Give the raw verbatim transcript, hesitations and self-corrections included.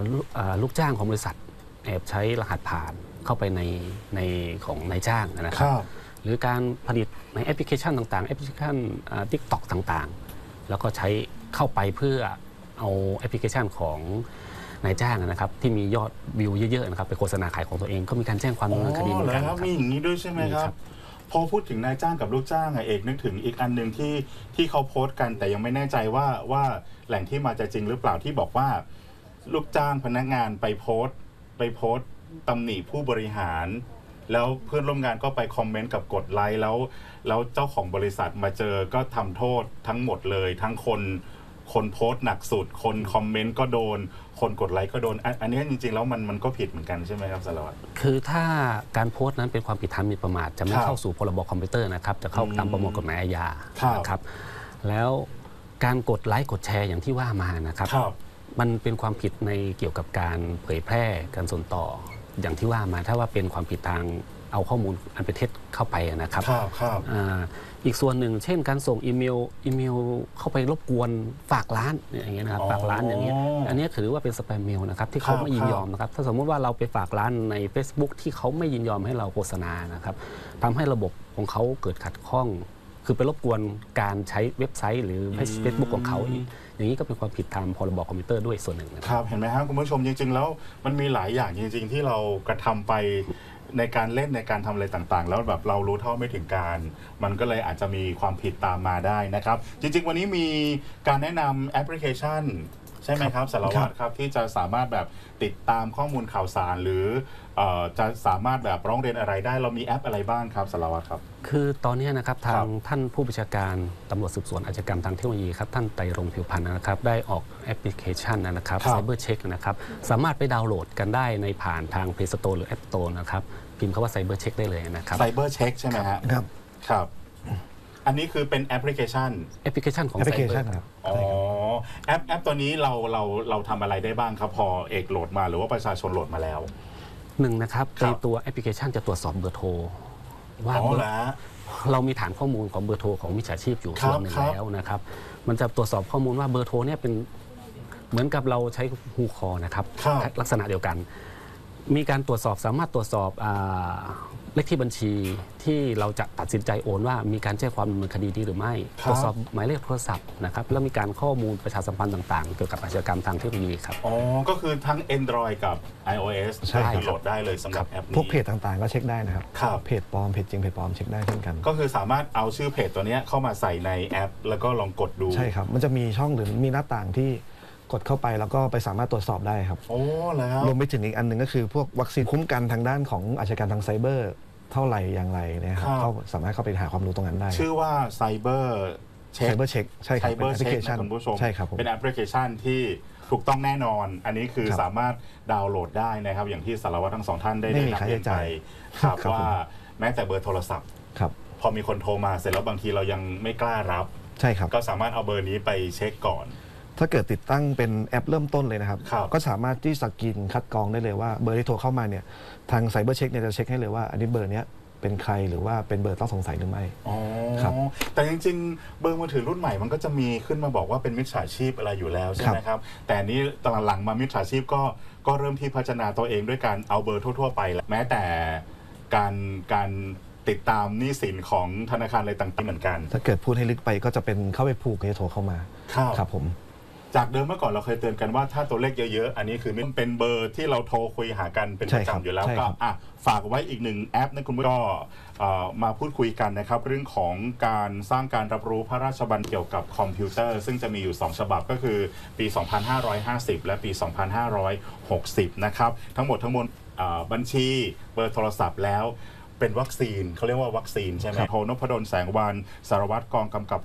ลูกจ้างของบริษัทแอบใช้รหัสผ่านเข้าไปในในของนายจ้างนะครับหรือการผลิตในแอปพลิเคชันต่างๆแอปพลิเคชันทิกต็อกต่างๆแล้วก็ใช้เข้าไปเพื่อเอาแอปพลิเคชันของนายจ้างนะครับที่มียอดวิวเยอะๆนะครับไปโฆษณาขายของตัวเองก็มีการแจ้งความดำเนินคดีเหมือนกันครับมีอย่างนี้ด้วยใช่ไหมครับพอพูดถึงนายจ้างกับลูกจ้างเอกนึกถึงอีกอันหนึ่งที่ที่เขาโพสต์กันแต่ยังไม่แน่ใจว่าว่าแหล่งที่มาจะจริงหรือเปล่าที่บอกว่าลูกจ้างพนักงานไปโพสต์ไปโพสต์ตำหนิผู้บริหารแล้วเพื่อนร่วมงานก็ไปคอมเมนต์กับกดไลค์แล้วแล้วเจ้าของบริษัทมาเจอก็ทำโทษทั้งหมดเลยทั้งคนคนโพสต์หนักสุดคนคอมเมนต์ก็โดนคนกดไลค์ก็โดนอันนี้จริงๆแล้วมันมันก็ผิดเหมือนกันใช่ไหมครับสารวัตรคือถ้าการโพสต์นั้นเป็นความผิดฐานหมิ่นประมาทจะไม่เข้าสู่พรบคอมพิวเตอร์นะครับจะเข้าตามประมวลกฎหมายอาญาครับแล้วการกดไลค์กดแชร์อย่างที่ว่ามานะครับมันเป็นความผิดในเกี่ยวกับการเผยแพร่การส่งต่ออย่างที่ว่ามาถ้าว่าเป็นความผิดทางเอาข้อมูลอันเป็นเท็จเข้าไปนะครับอีกส่วนหนึ่งเช่นการส่งอีเมลอีเมลเข้าไปรบกวนฝากร้านอย่างเงี้ยนะครับฝากร้านอย่างเงี้ยอันนี้ถือว่าเป็นสแปมเมลนะครับที่เขาไม่ยินยอมนะครับถ้าสมมติว่าเราไปฝากร้านใน Facebook ที่เขาไม่ยินยอมให้เราโฆษณานะครับทำให้ระบบของเขาเกิดขัดข้องคือไปรบกวนการใช้เว็บไซต์หรือ Facebook ของเขาอย่างนี้ก็เป็นความผิดตามพรบคอมพิวเตอร์ด้วยส่วนหนึ่งนะครับเห็นไหมครับคุณผู้ชมจริงๆแล้วมันมีหลายอย่างจริงๆที่เรากระทำไปในการเล่นในการทำอะไรต่างๆแล้วแบบเรารู้เท่าไม่ถึงการมันก็เลยอาจจะมีความผิดตามมาได้นะครับจริงๆวันนี้มีการแนะนำแอปพลิเคชันใช่ไหมครับสารวัตรครับที่จะสามารถแบบติดตามข้อมูลข่าวสารหรือจะสามารถแบบร้องเรียนอะไรได้เรามีแอปอะไรบ้างครับสารวัตรครับคือตอนนี้นะครับทางท่านผู้บัญชาการตำรวจสืบสวนอาชญากรรมทางเทคโนโลยีครับท่านไตรรงค์ผิวพันธ์นะครับได้ออกแอปพลิเคชันนะครับ Cyber Check นะครับสามารถไปดาวน์โหลดกันได้ในผ่านทาง Play Store หรือ App Store นะครับพิมพ์คำว่า Cyber Check ได้เลยนะครับ Cyber Check ใช่ไหมครับครับอันนี้คือเป็นแอปพลิเคชันแอปพลิเคชันของ Cyber ครับอ๋อแอปแอปตัวนี้เราเราเราทำอะไรได้บ้างครับพอเอกโหลดมาหรือว่าประชาชนโหลดมาแล้วหนึ่งนะครับในตัวแอปพลิเคชันจะตรวจสอบเบอร์โทรว่าเรามีฐานข้อมูลของเบอร์โทรของมิจฉาชีพอยู่ส่วนหนึ่งแล้วนะครับมันจะตรวจสอบข้อมูลว่าเบอร์โทรเนี่ยเป็นเหมือนกับเราใช้ฮูคอนะครับลักษณะเดียวกันมีการตรวจสอบสามารถตรวจสอบเลขที่บัญชีที่เราจะตัดสินใจโอนว่ามีการแจ้งความดำเนินคดีนี้หรือไม่ตรวจสอบหมายเลขโทรศัพท์นะครับแล้วมีการข้อมูลประชาสัมพันธ์ต่างๆเกี่ยวกับอาชญากรรมทางเทคโนโลยีครับอ๋อก็คือทั้ง Android กับ iOS ใช่โหลดได้เลยสำหรับแอปนี้พวกเพจต่างๆก็เช็คได้นะครับเพจปลอมเพจจริงเพจปลอมเช็คได้เช่นกันก็คือสามารถเอาชื่อเพจตัวนี้เข้ามาใส่ในแอปแล้วก็ลองกดดูใช่ครับมันจะมีช่องหรือมีหน้าต่างที่กดเข้าไปแล้วก็ไปสามารถตรวจสอบได้ครับโอ้แล้วรวมไปถึงอีกอันหนึ่งก็คือพวกวัคซีนคุ้มกันทางด้านของอาชญากรรมทางไซเบอร์เท่าไหร่อย่างไรนะครับเขาสามารถเข้าไปหาความรู้ตรงนั้นได้ชื่อว่า Cyber Check Cyber Check ใช่ครับเป็นแอปพลิเคชันคุณผู้ชมใช่ครับเป็นแอปพลิเคชันที่ถูกต้องแน่นอนอันนี้คือสามารถดาวน์โหลดได้นะครับอย่างที่สารวัตรทั้งสองท่านได้ได้นำเรียนไปครับว่าแม้แต่เบอร์โทรศัพท์พอมีคนโทรมาเสร็จแล้วบางทีเรายังไม่กล้ารับใช่ครับก็สามารถเอาเบอร์นี้ไปเช็คก่อนถ้าเกิดติดตั้งเป็นแอปเริ่มต้นเลยนะครับก็สามารถที่สกรีนคัดกรองได้เลยว่าเบอร์ที่โทรเข้ามาเนี่ยทางไซเบอร์เช็คเนี่ยจะเช็คให้เลยว่าอันนี้เบอร์นี้เป็นใครหรือว่าเป็นเบอร์ต้องสงสัยหรือไม่อ๋อครับแต่จริงๆเบอร์มือถือรุ่นใหม่มันก็จะมีขึ้นมาบอกว่าเป็นมิจฉาชีพอะไรอยู่แล้วใช่ไหมครับแต่นี้ตอนหลังมามิจฉาชีพก็ก็เริ่มที่พัฒนาตัวเองด้วยการเอาเบอร์ทั่วๆไปแม้แต่การการติดตามหนี้สินของธนาคารอะไรต่างๆเหมือนกันถ้าเกิดพูดให้ลึกไปก็จะเป็นเข้าไปผูกให้โทรเข้ามาครับผมจากเดิมเมื่อก่อนเราเคยเตือนกันว่าถ้าตัวเลขเยอะๆอันนี้คือมันเป็นเบอร์ที่เราโทรคุยหากันเป็นประจำอยู่แล้วก็อ่ะฝากไว้อีกหนึ่งแอปนะคุณผู้ชมก็มาพูดคุยกันนะครับเรื่องของการสร้างการรับรู้พระราชบัญญัติเกี่ยวกับคอมพิวเตอร์ซึ่งจะมีอยู่สองฉบับก็คือปีสองพันห้าร้อยห้าสิบและปีสองพันห้าร้อยหกสิบนะครับทั้งหมดทั้งมวลบัญชีเบอร์โทรศัพท์แล้วเป็นวัคซีนเขาเรียกว่าวัคซีนใช่ไหมโทนพดลแสงวรรณสารวัตรกองกำกับ